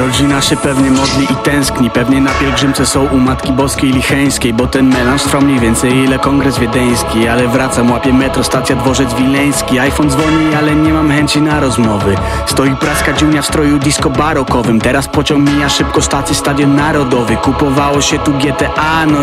Rodzina się pewnie modli i tęskni, pewnie na pielgrzymce są u Matki Boskiej Licheńskiej, bo ten melanż trwa mniej więcej ile kongres wiedeński. Ale wracam, łapię metro, stacja Dworzec Wileński. iPhone dzwoni, ale nie mam chęci na rozmowy. Stoi praska dziunia w stroju disco barokowym. Teraz pociąg mija szybko, stację Stadion Narodowy. Kupowało się tu GTA, no